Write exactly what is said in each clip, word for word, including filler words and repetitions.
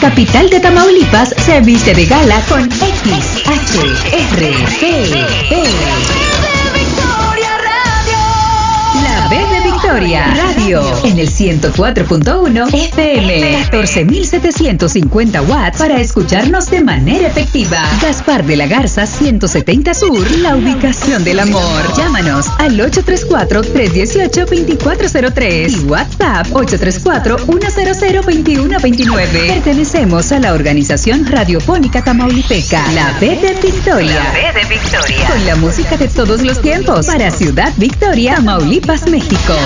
capital de Tamaulipas se viste de gala con X H R P P. La B de Victoria Radio en el ciento cuatro punto uno F M, catorce mil setecientos cincuenta watts para escucharnos de manera efectiva. Gaspar de la Garza ciento setenta Sur, la ubicación del amor. Llámanos al ocho tres cuatro, tres uno ocho, dos cuatro cero tres y WhatsApp ocho tres cuatro, uno cero cero, dos uno dos nueve. Pertenecemos a la Organización Radiofónica Tamaulipeca, la B de Victoria. La B de Victoria. Con la música de todos los tiempos para Ciudad Victoria, Tamaulipas, México.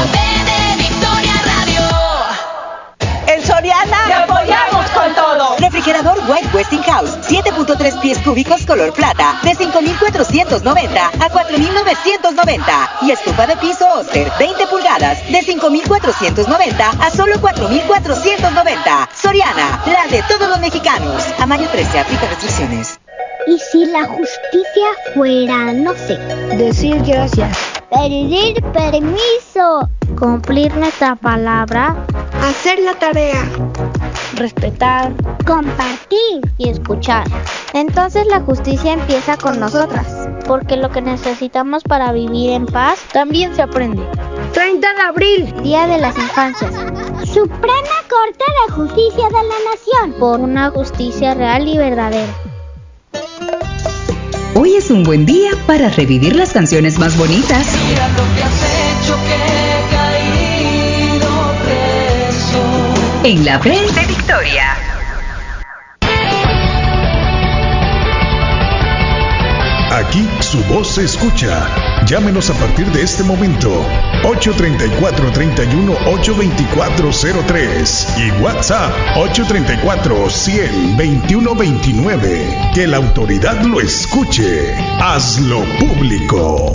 En Soriana te apoyamos con todo. Refrigerador White Westinghouse siete punto tres pies cúbicos color plata de cinco mil cuatrocientos noventa a cuatro mil novecientos noventa y estufa de piso Oster veinte pulgadas de cinco mil cuatrocientos noventa a solo cuatro mil cuatrocientos noventa. Soriana, la de todos los mexicanos. A mayo trece aplica restricciones. ¿Y si la justicia fuera, no sé, decir gracias, pedir permiso, cumplir nuestra palabra, hacer la tarea, respetar, compartir y escuchar? Entonces la justicia empieza con nosotras, porque lo que necesitamos para vivir en paz también se aprende. treinta de abril, Día de las Infancias. Suprema Corte de Justicia de la Nación, por una justicia real y verdadera. Hoy es un buen día para revivir las canciones más bonitas. Mira lo que has hecho, que he caído preso. En la B de Victoria. Aquí su voz se escucha. Llámenos a partir de este momento. ocho tres cuatro, tres uno ocho, dos cuatro cero tres y WhatsApp ocho tres cuatro, cien, veintiuno veintinueve. Que la autoridad lo escuche. Hazlo público.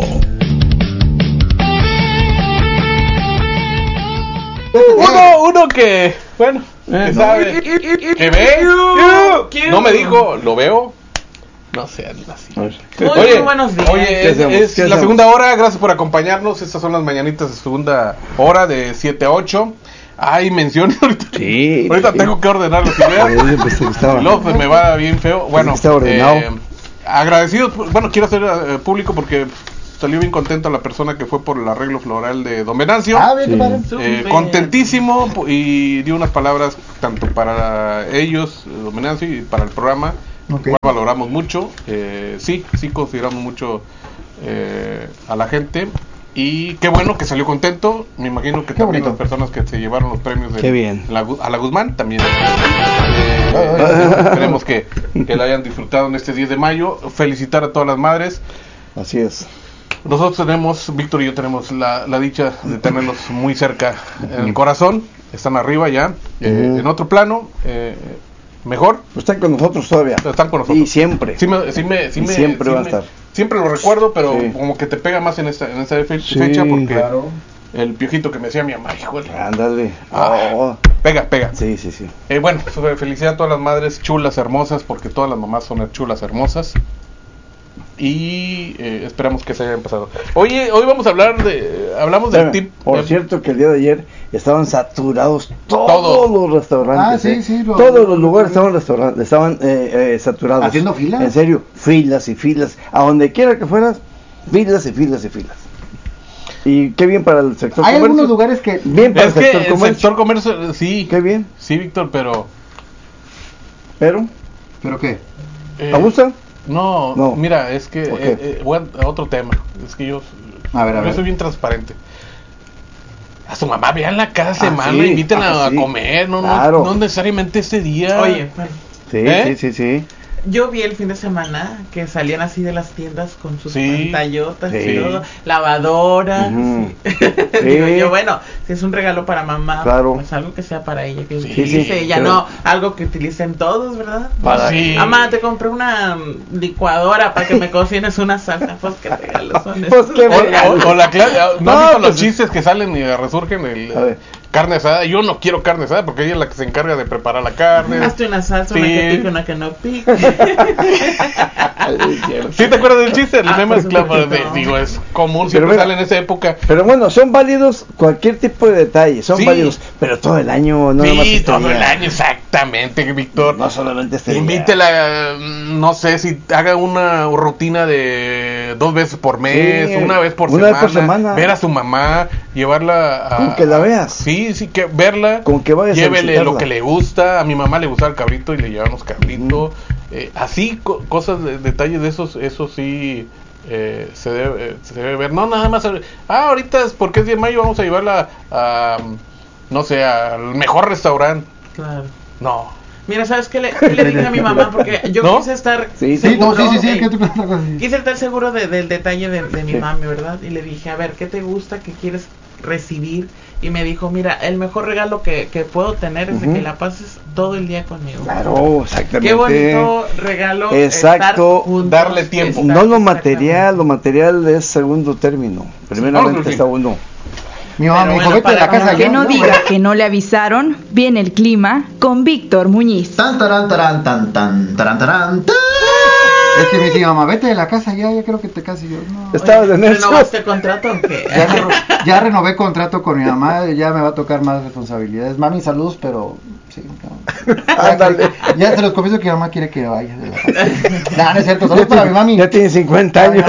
Uno, uno que, bueno, que sabe, que ve, no me dijo, lo veo. No sean así. Muy Oye, buenos días. Oye, es, es la segunda hora, gracias por acompañarnos. Estas son las mañanitas de segunda hora de siete a ocho. Ay, menciones ahorita. Sí. Ahorita sí. Tengo que ordenar las ideas. Luego me va bien feo. Bueno, eh, agradecido. Bueno, quiero hacer eh, público porque salió bien contento la persona que fue por el arreglo floral de Don Venancio. Ah, bien, sí. eh, contentísimo y dio unas palabras tanto para ellos, Don Venancio, y para el programa. Okay. Cual valoramos mucho, eh, sí, sí consideramos mucho eh, a la gente y qué bueno que salió contento. Me imagino que qué también bonito. Las personas que se llevaron los premios de, qué bien. La, a la Guzmán también eh, esperemos que, que la hayan disfrutado en este diez de mayo. Felicitar a todas las madres. Así es. Nosotros tenemos, Víctor y yo tenemos la, la dicha de tenerlos muy cerca en el corazón. Están arriba ya, eh, uh-huh. en otro plano. Eh, Mejor. Pues están con nosotros todavía. Están con nosotros. Y siempre. Sí me, sí me, sí y me, siempre sí va me, a estar. Siempre lo recuerdo, pero sí. como que te pega más en esta, en esta fe, sí, fecha porque claro. El piojito que me decía mi mamá, híjole. Ándale. Ah, oh. Pega, pega. Sí, sí, sí. Eh, bueno, felicidad a todas las madres chulas, hermosas, porque todas las mamás son chulas, hermosas. Y eh, esperamos que se hayan pasado. Oye, hoy vamos a hablar de, hablamos del tip. Por eh, cierto que el día de ayer estaban saturados todos todo. los restaurantes. Ah, sí, eh. sí. Lo, todos lo, los lugares estaban restaurantes, estaban eh, eh, saturados. ¿Haciendo filas? En serio, filas y filas. A donde quiera que fueras, filas y filas y filas. Y qué bien para el sector Hay comercio. Hay algunos lugares que... Bien para es el sector que comercio. el sector comercio, sí. Qué bien. Sí, Víctor, pero... ¿Pero? ¿Pero qué? Eh, ¿Te gusta? No, no, mira, es que eh, eh, bueno, otro tema, es que yo, a ver, a yo ver. soy bien transparente. A su mamá veanla cada semana, ah, sí, inviten ah, a, sí. a comer, no, claro. no, no necesariamente ese día. Oye, bueno. Sí, ¿Eh? sí, sí, sí. Yo vi el fin de semana que salían así de las tiendas con sus sí, pantallotas sí. y todo, lavadoras. Uh-huh. Sí. Sí. Digo yo, bueno, si es un regalo para mamá, claro. pues algo que sea para ella, que sí, utilice, sí, ya pero... no algo que utilicen todos, ¿verdad? Para... Sí. Mamá, te compré una licuadora para que me cocines una salsa. Pues qué regalos son Pues, esos. qué O, o, o la clase, ¿no, No, has visto pues, los chistes que salen y resurgen? El, carne asada, yo no quiero carne asada porque ella es la que se encarga de preparar la carne. Hazte una salsa, sí. una que pique, una que no pique. ¿Sí te acuerdas del chiste? El Ah, meme es pues, claro, no. de, digo, es común, Pero siempre mira, sale en esa época. Pero bueno, son válidos cualquier tipo de detalles, son Sí. válidos, pero todo el año, no sí, nada más este todo día. el año, exacto. Exactamente, Víctor. No solamente este Invítela, no sé, si haga una rutina de dos veces por mes, sí, una vez por una semana, vez por semana. Ver a su mamá, llevarla a... Con que la veas. Sí, sí, que verla. Con que vayas Llévele a lo que le gusta. A mi mamá le gustaba el cabrito y le llevamos cabrito. Mm. Eh, así, co- cosas, de, detalles de esos, eso sí... Eh, se, debe, eh, se debe ver, no nada más, ah, ahorita es porque es diez de mayo, vamos a llevarla a, a no sé, al mejor restaurante. Claro. No. Mira, ¿sabes qué le, qué le dije a mi mamá? Porque yo ¿No? quise estar sí, seguro, sí, sí, sí, sí, eh, ¿qué tú otra cosa? quise estar seguro de, del detalle de, de mi Sí. mami, ¿verdad? Y le dije, a ver, ¿qué te gusta? ¿Qué quieres recibir? Y me dijo, mira, el mejor regalo que, que puedo tener es Uh-huh. de que la pases todo el día conmigo. Claro, exactamente. Qué bonito regalo. Exacto. Estar juntos, Darle tiempo. estar- No lo material, lo material es segundo término. Primeramente Sí. está uno. Mi mamá Pero me dijo, bueno, vete de la para- casa para ya. Que no diga que no le avisaron, viene el clima con Víctor Muñiz. Tan, taran, taran, tan, tan, taran, taran, tan. Es que me dice, mamá, vete de la casa ya, ya creo que te cases. Yo, no. Estaba de necio. ¿Renovaste contrato o qué? Ya, reno- ya renové contrato con mi mamá, ya me va a tocar más responsabilidades. Mami, saludos, pero sí. No. Ándale. Ya te los confieso que mi mamá quiere que vaya de la casa. No, no es cierto, saludos Ya para tiene- mi mami. Ya tiene cincuenta años.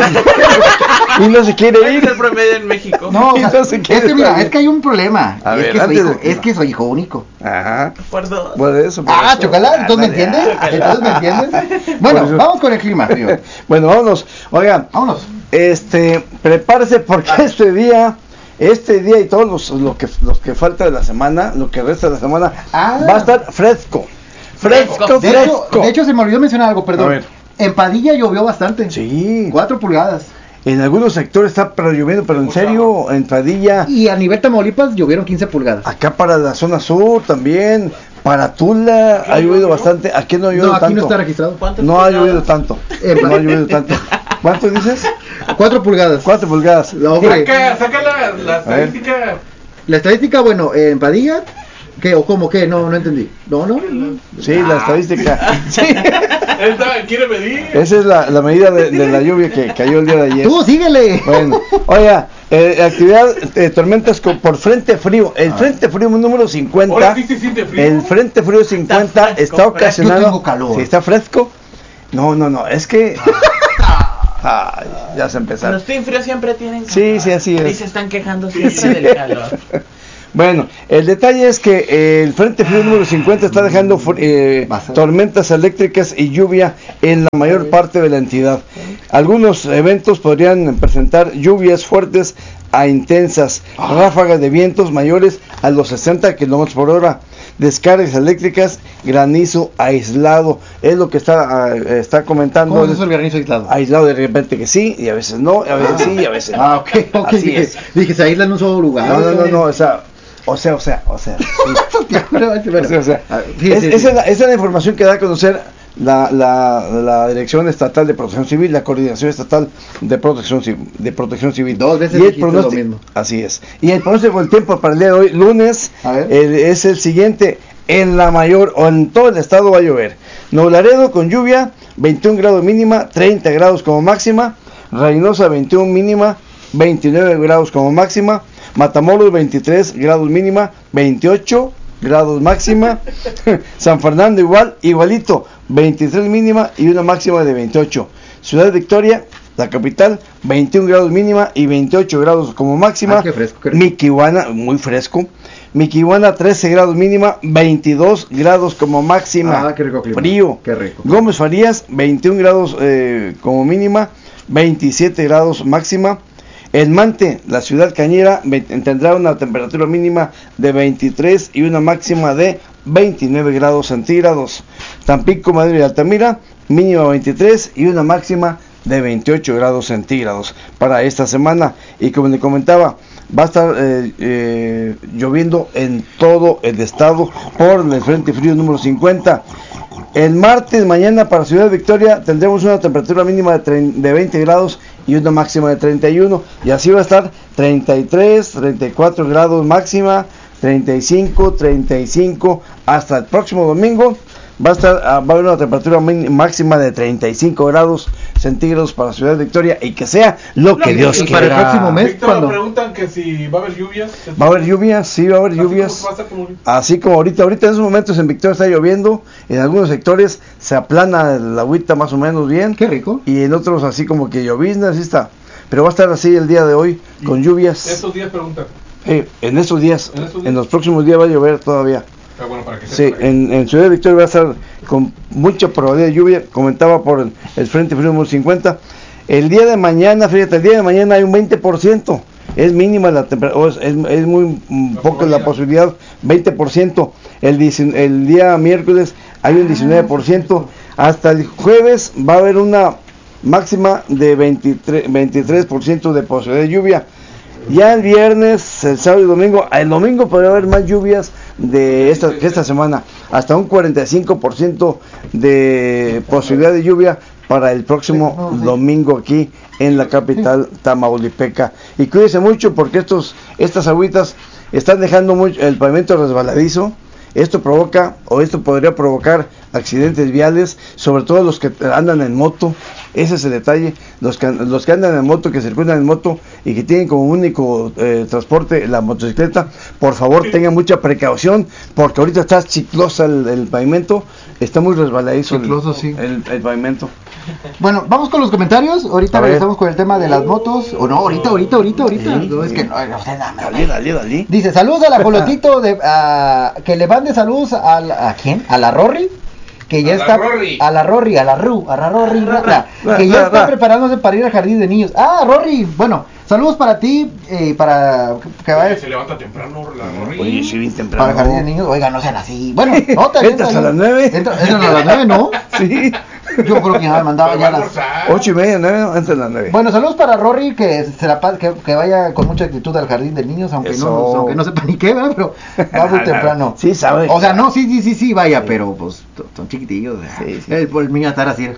Y no se quiere ¿Cuál es ir. el promedio en México? No, o sea, Entonces, ¿qué es que mira, detalle? es que hay un problema. A Y ver, es, que soy antes hijo, del clima. es que soy hijo único. Ajá. Por dos. Por eso. por Ah, eso. chocolate, ¿entonces me Ándale, entiendes? ah. Entonces me entiendes. Bueno, Por eso. vamos con el clima, tío. Bueno, vámonos. Oigan, Vámonos. este, prepárese porque este día, este día y todos los, lo que, los que falta de la semana, lo que resta de la semana, Ah. va a estar fresco. Fresco, Fresco. De hecho, fresco. de hecho, se me olvidó mencionar algo, A perdón. ver. En Padilla llovió bastante. Sí. Cuatro pulgadas. En algunos sectores está pero lloviendo, pero en serio, en Padilla, Y a nivel Tamaulipas llovieron quince pulgadas. acá para la zona sur también, para Tula ha llovido bastante. Aquí no ha llovido No, aquí tanto. no está registrado. ¿Cuántas No ha pulgadas? llovido tanto. Eh, No ha llovido tanto. ¿Cuánto dices? Cuatro pulgadas. Cuatro pulgadas. No, hombre. Saca, saca la, la A ver. estadística. La estadística, bueno, eh, en Padilla, ¿qué o cómo qué? No, no entendí. No, no, no. Sí, la estadística. Sí. Esta, ¿quiere medir? Esa es la, la medida de, de la lluvia que cayó el día de ayer. Tú síguele. Bueno, oiga, eh, actividad de tormentas con, por frente frío. El frente frío número cincuenta. Ahora sí se siente frío. El frente frío cincuenta Está fresco, está fresco. ocasionado. Yo tengo calor. Sí, está fresco. No, no, no, es que. Ay, ya se empezaron. Los team fríos siempre tienen Sí, calor. sí, así es. Y se están quejando siempre Sí. del calor. Bueno, el detalle es que eh, el Frente Frío número cincuenta está dejando fu- eh, Va a ser. tormentas eléctricas y lluvia en la mayor parte de la entidad. Algunos eventos podrían presentar lluvias fuertes a intensas, ráfagas de vientos mayores a los sesenta kilómetros por hora, descargas eléctricas, granizo aislado. Es lo que está, ah, está comentando. ¿Cómo es eso el granizo aislado? Aislado de repente que sí, y a veces no, a veces sí, y a veces no. Ah, ok, ok. Así Dije, es. dije, se aíslan en un solo lugar. No, no, no, no, o sea, o sea, o sea, o sea. sí. Bueno, O sea, o sea, ah, es- fíjese, esa, es la, esa es la información que da a conocer la, la, la Dirección Estatal de Protección Civil, la Coordinación Estatal de Protección Civil. De Protección Civil. Dos veces Y el dijiste lo pronóstico- mismo. Así es. Y el pronóstico del tiempo para el día de hoy, lunes, A ver. el- es el siguiente. En la mayor o en todo el estado va a llover. Nublaredo con lluvia, veintiún grados mínima, treinta grados como máxima. Reynosa veintiún mínima, veintinueve grados como máxima. Matamoros veintitrés grados mínima, veintiocho grados máxima. San Fernando igual, igualito, veintitrés mínima y una máxima de veintiocho. Ciudad Victoria, la capital, veintiún grados mínima y veintiocho grados como máxima. Ah, qué fresco, qué rico. Miquihuana, muy fresco. Miquihuana, trece grados mínima, veintidós grados como máxima. Ah, qué rico clima. Frío. Qué rico. Gómez Farías, veintiún grados eh, como mínima, veintisiete grados máxima. El Mante, la ciudad cañera, ve- tendrá una temperatura mínima de veintitrés y una máxima de veintinueve grados centígrados. Tampico, Madrid y Altamira, mínima veintitrés y una máxima de veintiocho grados centígrados para esta semana. Y como le comentaba, va a estar eh, eh, lloviendo en todo el estado por el Frente Frío número cincuenta. El martes, mañana, para Ciudad Victoria tendremos una temperatura mínima de, tre- de veinte grados y una máxima de treinta y uno, y así va a estar treinta y tres, treinta y cuatro grados máxima, treinta y cinco, treinta y cinco, hasta el próximo domingo Va a estar, va a haber una temperatura máxima de treinta y cinco grados centígrados para la ciudad de Victoria y que sea lo que Dios quiera. Para el próximo mes, Víctor, cuando... me preguntan que si va a haber lluvias. Va a haber lluvias, sí, va a haber Así lluvias. como pasa como- Así como ahorita, ahorita en esos momentos en Victoria está lloviendo, en algunos sectores se aplana el agüita más o menos bien. Qué rico. Y en otros así como que llovizna, así está. Pero va a estar así el día de hoy, con lluvias. Estos días preguntan. Eh, en estos días, ¿En estos días? en los próximos días va a llover todavía. Ah, bueno, para que Sí, sepa que- en, en Ciudad de Victoria va a estar con mucha probabilidad de lluvia, comentaba por el, el Frente Frío número cincuenta. El día de mañana, fíjate, el día de mañana hay un veinte por ciento, es mínima la temperatura, es, es, es muy mm, poco la posibilidad, veinte por ciento. El, dieci- el día miércoles hay un diecinueve por ciento, hasta el jueves va a haber una máxima de veintitrés, veintitrés por ciento de posibilidad de lluvia. Ya el viernes, el sábado y domingo, el domingo podría haber más lluvias de esta, que esta semana, hasta un cuarenta y cinco por ciento de posibilidad de lluvia para el próximo domingo aquí en la capital tamaulipeca. Y cuídense mucho porque estos estas agüitas están dejando mucho el pavimento resbaladizo. Esto provoca, o esto podría provocar accidentes viales, sobre todo los que andan en moto. Ese es el detalle, los que, los que andan en moto, que circulan en moto y que tienen como único eh, transporte la motocicleta, por favor tengan mucha precaución, porque ahorita está chiclosa el, el pavimento, está muy resbaladizo el, sí. el, el pavimento. Bueno, vamos con los comentarios. Ahorita A ver. regresamos con el tema de las motos. O no, ahorita, ahorita, ahorita, ahorita. Sí, no, es sí. que no, no, usted dame, Dale, dale, dale. Dice, saludos a la Colotito de, a, que le mande saludos a, la- ¿a quién? ¿A la Rory? Que ya A la está Rory. a la Rory, a la Ru, a la Rory, A la ra, Ra, que ya ra, está ra. preparándose para ir al jardín de niños. Ah, Rory, bueno, saludos para ti, eh, para que- que vayas Se levanta temprano la Rory. Oye, sí, bien para el temprano. jardín de niños. Oiga, no sean así. Bueno, no, también, ¿Entras a también. las nueve? Entra- Entran a las nueve, ¿no? Sí, Yo creo que ya me mandaba ya a las... ocho y media, nueve, antes de las nueve. Bueno, saludos para Rory, que se la pa- que, que vaya con mucha actitud al jardín de niños, aunque Eso. no aunque no sepa ni qué, ¿verdad? Pero va muy temprano. Sí, sabe. O sea, no, sí, sí, sí, sí, vaya, pero pues t- son chiquitillos. Sí, sí. El, el niño estar así.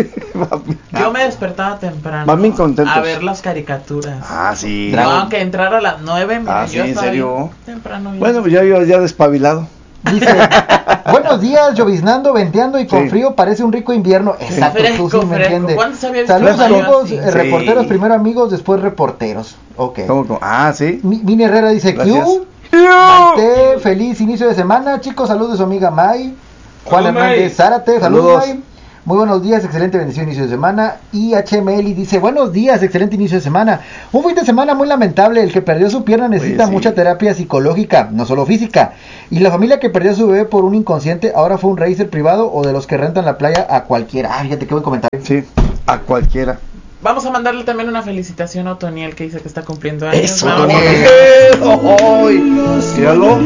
Yo me despertaba temprano. Van bien contentos. A ver las caricaturas. Ah, sí. No, aunque entrar a las nueve, mira, Ah, sí, yo ¿en estaba serio? bien temprano. ya. Bueno, pues ya yo ya despabilado. Dice, buenos días, lloviznando, venteando y con Sí. frío, parece un rico invierno. Exacto, Fresco, tú sí me fresco. entiendes. ¿Cuándo se había visto Saludos un frío amigos, así? eh, Sí. reporteros, primero amigos, después reporteros. Ok. ¿Cómo, cómo? Ah, sí. Mi- Mini Herrera dice, Gracias. "Q". Maite, feliz inicio de semana, chicos, saludos de su amiga May. Juan Salud, Hernández May. Zárate, saludos, Saludos. May. Muy buenos días, excelente bendición inicio de semana. Y H M L dice, buenos días, excelente inicio de semana. Un fin de semana muy lamentable, el que perdió su pierna necesita Oye, sí. mucha terapia psicológica, no solo física. Y la familia que perdió a su bebé por un inconsciente, ahora fue un racer privado o de los que rentan la playa a cualquiera. Ah, fíjate qué buen comentario. Sí, a cualquiera. Vamos a mandarle también una felicitación a Otoniel, que dice que está cumpliendo años. Eso, Vamos. Otoniel. ¡Ay! Míralo.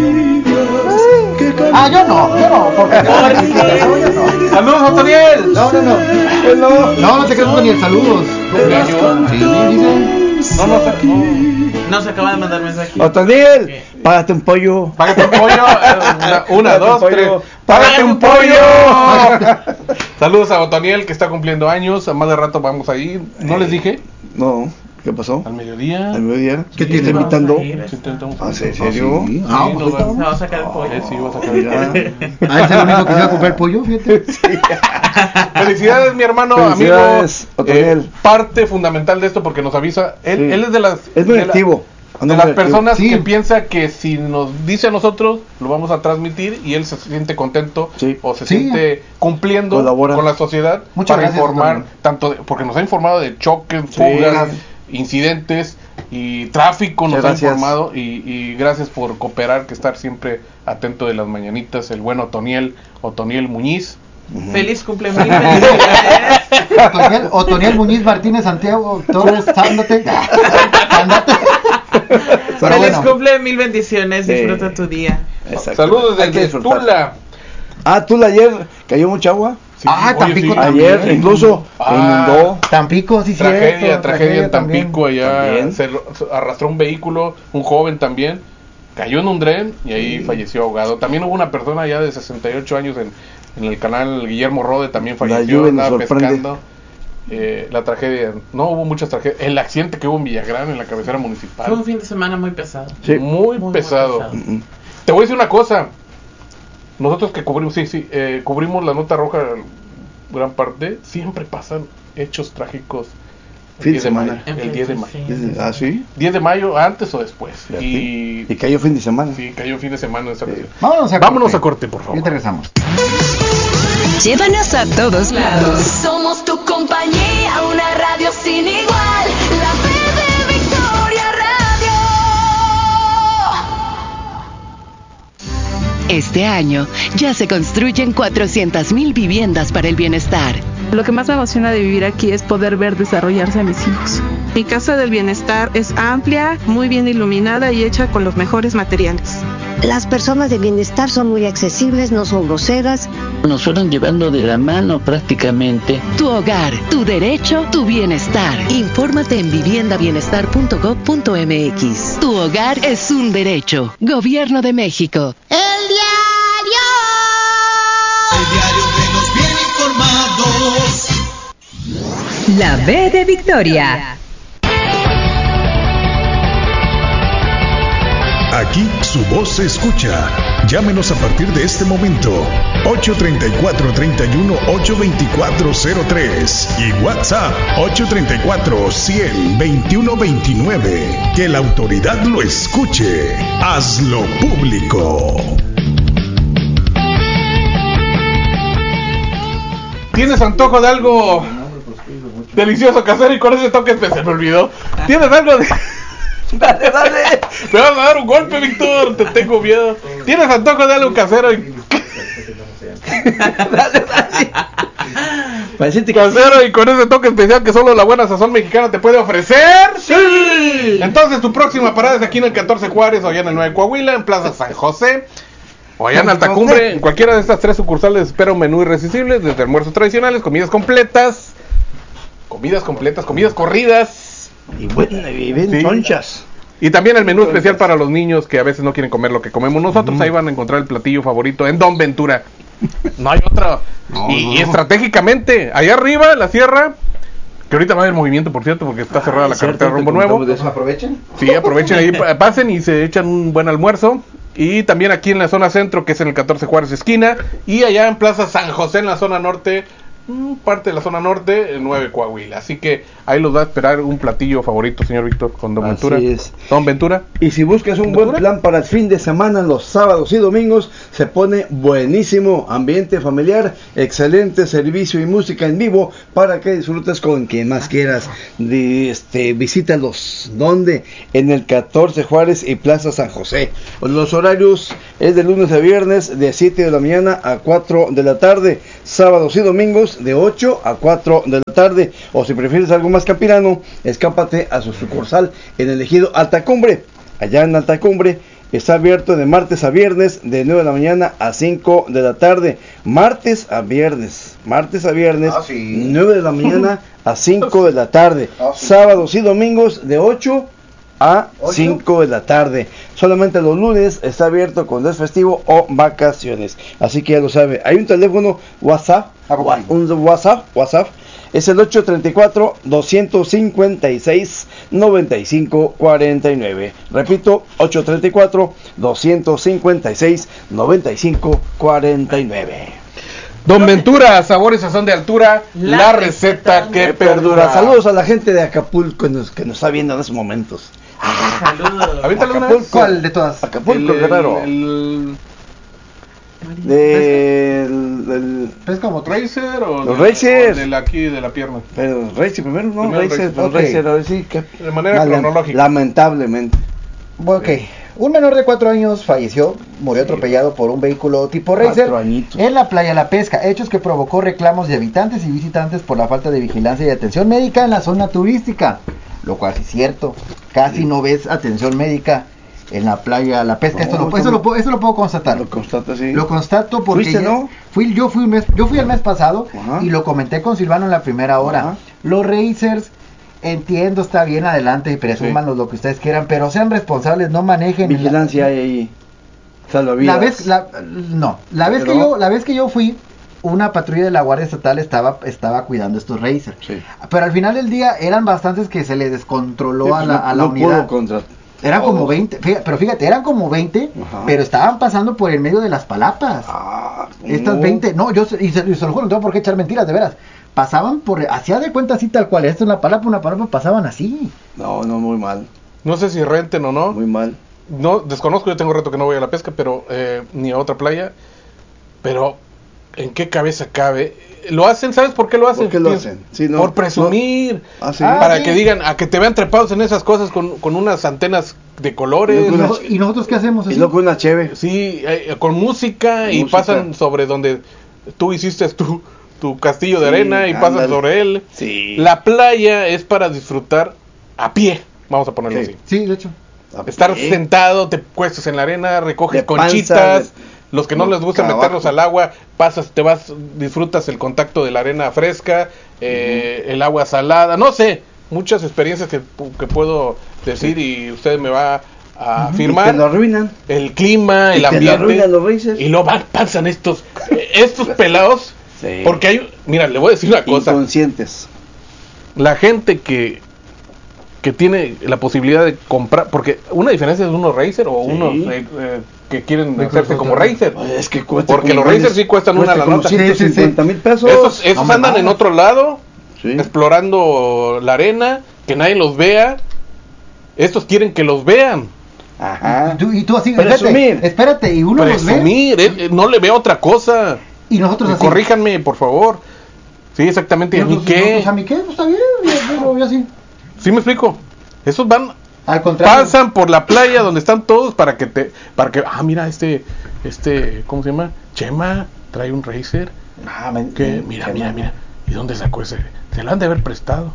Ah, yo no, yo no, porque no, no, yo no. ¡Saludos, Otoniel! No, no, no. Bueno. No, no te creas ni el saludos. Sí, dice. No, no, no. No, se acaba de mandar mensaje. Otoniel, págate un pollo. Págate un pollo. eh, Una, una, Págate dos, un pollo. tres. Págate un pollo. Saludos a Otoniel, que está cumpliendo años. A más de rato vamos a ir. ¿No les dije? No, ¿qué pasó? Al mediodía. Al mediodía. ¿Qué ¿Te tiene? está invitando? Vamos a ir. Sí, intentamos. Ah, ¿sí? ¿En serio? Sí. Ah, Sí, pues no, ahí va. Se va a sacar el pollo. Eh, sí, vas a Mira. Ah, ese es el único que se va a comprar pollo, fíjate. Felicidades, mi hermano, Felicidades, amigo. Otoniel. Eh, parte fundamental de esto porque nos avisa. Él, Sí. él es de las. Es muy de la- activo. de Anda las muy activo. personas Sí. que piensa que si nos dice a nosotros, lo vamos a transmitir y él se siente contento Sí. o se Sí. siente cumpliendo Colabora. con la sociedad Muchas para gracias, informar, Otoniel. tanto de- porque nos ha informado de choques, Sí. fugas, incidentes y tráfico, nos Muchas ha gracias. informado y, y gracias por cooperar, que estar siempre atento de las mañanitas, el buen Otoniel, Otoniel Muñiz. Feliz cumpleaños. Felicidades. Otoniel, Otoniel Muñiz Martínez Santiago Torres, sándate. Sándate. Pero Feliz bueno. cumple, mil bendiciones. Sí. Disfruta tu día. Exacto. Saludos Hay que desde disfrutar. Tula. Ah, Tula ayer cayó mucha agua. Sí, Ah, oye, Tampico sí. también. Ayer incluso Ah. inundó. Tampico, sí, Tragedia, cierto, tragedia en también. Tampico, allá También. se, ro- se arrastró un vehículo, un joven también, cayó en un tren y ahí falleció ahogado. También hubo una persona ya de sesenta y ocho años en, en el canal Guillermo Rode, también falleció, lluvia nos andaba sorprende. pescando. Eh, la tragedia, no hubo muchas tragedias. El accidente que hubo en Villagrán, en la cabecera Fue un municipal, fin de semana muy pesado. Sí. muy, Muy, muy pesado. pesado. Mm, mm. Te voy a decir una cosa. nosotros que cubrimos, sí, sí, eh, cubrimos la nota roja gran parte, siempre pasan hechos trágicos. Fin de semana. De mayo, el diez de mayo. Sí. ¿Ah, sí? diez de mayo, antes o después. Y, y cayó fin de semana. Sí, cayó fin de semana. Esa sí. Vámonos, a Vámonos corte. a corte, por favor. Y te regresamos. Llévanos a todos lados. Somos tu compañía, una radio sin igual. La B de Victoria Radio. Este año ya se construyen cuatrocientas mil viviendas para el bienestar. Lo que más me emociona de vivir aquí es poder ver desarrollarse a mis hijos. Mi casa del bienestar es amplia, muy bien iluminada y hecha con los mejores materiales. Las personas de bienestar son muy accesibles, no son groseras. Nos fueron llevando de la mano prácticamente. Tu hogar, tu derecho, tu bienestar. Infórmate en vivienda bienestar punto gob punto eme equis. Tu hogar es un derecho. Gobierno de México. El diario. El diario que nos viene informados. La B de Victoria. Aquí su voz se escucha. Llámenos a partir de este momento. ocho treinta y cuatro, treinta y uno, ocho veinticuatro cero tres y WhatsApp ocho treinta y cuatro, cien, veintiuno veintinueve. Que la autoridad lo escuche. Hazlo público. ¿Tienes antojo de algo delicioso casero y con ese toque especial? Me olvidó. ¿Tienes algo de...? Dale, dale. Me vas a dar un golpe, Víctor. Te tengo miedo. ¿Tienes antojo de algo casero? Y... dale, dale. Casero y con ese toque especial que solo la buena sazón mexicana te puede ofrecer. ¡Sí! Entonces tu próxima parada es aquí en el catorce Juárez o allá en el nueve Coahuila, en Plaza San José. O allá en Alta Cumbre. En cualquiera de estas tres sucursales espera un menú irresistible. Desde almuerzos tradicionales, comidas completas. Comidas completas, comidas corridas. Y bueno, y bien Sí. chonchas. Y también el menú especial para los niños que a veces no quieren comer lo que comemos nosotros. Mm. Ahí van a encontrar el platillo favorito en Don Ventura. No hay otra. No, y, no. y estratégicamente, allá arriba, la sierra, que ahorita va a haber movimiento, por cierto, porque está Ah, cerrada la cierto, carretera Rumbo Nuevo. ¿Aprovechen? Sí, aprovechen ahí, pa- pasen y se echan un buen almuerzo. Y también aquí en la zona centro, que es en el catorce Juárez esquina. Y allá en Plaza San José, en la zona norte, parte de la zona norte, el nueve Coahuila. Así que ahí los va a esperar un platillo favorito, señor Víctor, con Don Así Ventura. es. Don Ventura. Y si buscas un buen plan para el fin de semana, los sábados y domingos, se pone buenísimo. Ambiente familiar, excelente servicio y música en vivo para que disfrutes con quien más quieras. De, este, visítalos. ¿Dónde? En el catorce Juárez y Plaza San José. Los horarios es de lunes a viernes, de siete de la mañana a cuatro de la tarde. Sábados y domingos, de ocho a cuatro de la tarde. O si prefieres algo más campirano, escápate a su sucursal en el ejido Alta Cumbre. Allá en Alta Cumbre está abierto de martes a viernes, de nueve de la mañana a cinco de la tarde. Martes a viernes, martes a viernes, Ah, sí. nueve de la mañana a cinco de la tarde. Ah, sí. Sábados y domingos de ocho a ¿Ocho? cinco de la tarde. Solamente los lunes está abierto cuando es festivo o vacaciones. Así que ya lo sabe. Hay un teléfono WhatsApp, Ah, ¿cómo? wa- un WhatsApp, WhatsApp. Es el ocho treinta y cuatro, doscientos cincuenta y seis, noventa y cinco cuarenta y nueve. Repito, ocho treinta y cuatro, doscientos cincuenta y seis, noventa y cinco cuarenta y nueve. Don Ventura, sabor y sazón de altura, la, La receta receta que que perdura. Saludos a la gente de Acapulco que nos, que nos está viendo en estos momentos. Saludos. Avíntale una Acapulco. vez. ¿Cuál de todas? Acapulco, El- Guerrero. el- Del, del, ¿Pesca o el motor? Racer o Los de- Racers. o del aquí de la pierna. pero Racer primero, no, Primero Racer, Racer. pero Ok. Racer, a ver si que De manera cronológica. lamentablemente. Ok. Un menor de cuatro años falleció, murió atropellado por un vehículo tipo Racer Cuatro añitos. en la playa La Pesca, hechos que provocó reclamos de habitantes y visitantes por la falta de vigilancia y atención médica en la zona turística, lo cual sí es cierto, casi no ves atención médica en la playa La Pesca. No, esto, lo, no, eso, no. lo, puedo- eso lo puedo constatar. Lo constata, sí. Lo constato porque ¿Fuiste, ya- no? fui, yo, fui un mes, yo fui el mes pasado Ajá. y lo comenté con Silvano en la primera hora. Ajá. Los racers, entiendo, está bien adelante, presúmanos lo que ustedes quieran, pero sean responsables, no manejen. Vigilancia hay ahí. Salvavidas. La vez, la, no, la vez que ¿Pero? yo, la vez que yo fui, una patrulla de la Guardia Estatal estaba, estaba cuidando estos racers. Sí. Pero al final del día eran bastantes que se les descontroló Sí, a pues la, no- a la no unidad. pudo contra, Eran como veinte, fíjate, pero fíjate, eran como veinte, Ajá. pero estaban pasando por el medio de las palapas. Ah, Estas no. veinte, no, yo y se, y se lo juro, no tengo por qué echar mentiras, de veras. Pasaban por, hacía de cuenta así tal cual, esto es una palapa, una palapa, pasaban así. No, no, muy mal. No sé si renten o no. Muy mal. No, desconozco, yo tengo rato que no voy a la pesca, pero eh, ni a otra playa. Pero, ¿en qué cabeza cabe? Lo hacen, ¿sabes por qué lo hacen? ¿Por qué lo hacen? Sí, no, por presumir, no. Ah, ¿sí? para ah, sí. que digan, a que te vean trepados en esas cosas con, con unas antenas de colores. ¿Y, no, ¿y nosotros qué hacemos? Así? Y luego una cheve. Sí, eh, con música con y música. Pasan sobre donde tú hiciste tu, tu castillo de sí, arena y ándale. Pasan sobre él. Sí. La playa es para disfrutar a pie, vamos a ponerlo sí. así. Sí, de hecho. Estar pie. Sentado, te cuestas en la arena, recoges de conchitas. Panza, de... Los que no, no les gusta meterlos al agua, pasas, te vas, disfrutas el contacto de la arena fresca, eh, uh-huh. el agua salada, no sé, muchas experiencias que, que puedo decir sí. y usted me va a uh-huh. afirmar. Y te lo arruinan. El clima, y el ambiente. Los y luego van, pasan estos, eh, estos pelados, sí. porque hay, mira, le voy a decir una cosa. Inconscientes. La gente que que tiene la posibilidad de comprar, porque una diferencia es unos racer o sí. unos eh, eh, que quieren hacerse como racer. Es que porque los racers sí cuestan una la nota. ciento cincuenta mil pesos. Esos, esos no andan en otro lado, sí. explorando la arena, que nadie los vea. Estos quieren que los vean. Ajá. Y tú, y tú así, espérate, espérate, y uno Presumir, los ve. Eh, no le veo otra cosa. Y nosotros así. Corríjanme, por favor. Sí, exactamente. ¿Y a mí qué? ¿A mí qué? Pues está bien, yo, yo, yo así. ¿Sí me explico? Esos van, al contrario, pasan por la playa donde están todos para que te, para que, ah, mira, este, este, ¿cómo se llama? Chema trae un racer. Ah, me, que, me, mira, Chema, mira, mira. ¿Y dónde sacó ese? Se lo han de haber prestado.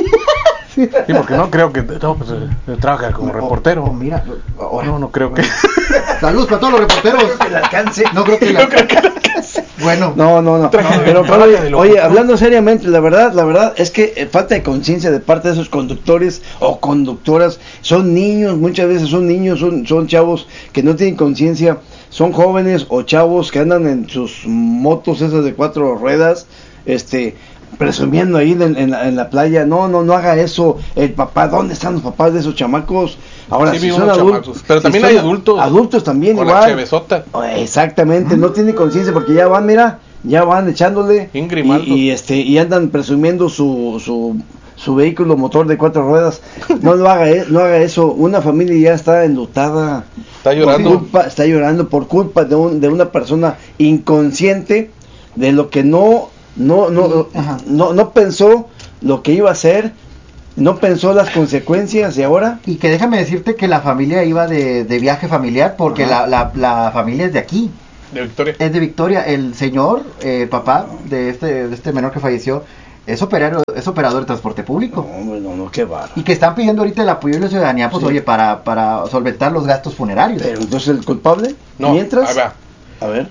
Sí, porque no creo que, no, pues eh, trabaja como no, reportero. Oh, mira, ahora, no, no creo que. Saludos para todos los reporteros. Que le alcance. No creo que le alcance. Bueno, no, no, no. Pero, pero oye, oye, hablando seriamente, la verdad, la verdad es que eh, falta de conciencia de parte de esos conductores o conductoras. Son niños, muchas veces son niños, son, son chavos que no tienen conciencia, son jóvenes o chavos que andan en sus motos esas de cuatro ruedas, este, presumiendo ahí en, en, la, en la playa. No, no, no haga eso. El papá, ¿dónde están los papás de esos chamacos? Ahora, sí, si son adultos, pero también si hay adultos. Adultos también, con igual. La chevesota. Exactamente, no tienen conciencia porque ya van, mira, ya van echándole y, y este y andan presumiendo su su su vehículo motor de cuatro ruedas. No lo haga, no haga eso. Una familia ya está enlutada. Está llorando. Por culpa, está llorando por culpa de un, de una persona inconsciente de lo que no no no no no pensó lo que iba a hacer. No pensó las consecuencias y ahora. Y que déjame decirte que la familia iba de, de viaje familiar porque la, la, la familia es de aquí. De Victoria. Es de Victoria. El señor, eh, el papá de este, de este menor que falleció, es operador, es operador de transporte público. No, no, no, qué barro. Y que están pidiendo ahorita el apoyo de la ciudadanía, pues sí. oye, para, para solventar los gastos funerarios. Pero entonces el culpable, no, mientras. Ahí va. A ver.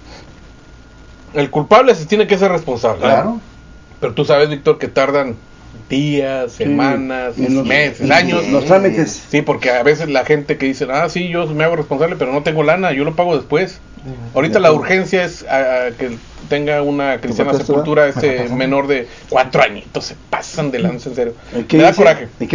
El culpable se tiene que ser responsable. Claro. ¿eh? Pero tú sabes, Víctor, que tardan días, semanas, sí, los, meses, años. Los trámites. Sí, porque a veces la gente que dice, ah, sí, yo me hago responsable, pero no tengo lana, yo lo pago después. Sí, ahorita la urgencia es a, a que tenga una cristiana sepultura este menor de cuatro añitos. Se pasan de lanza, en serio. Me da coraje.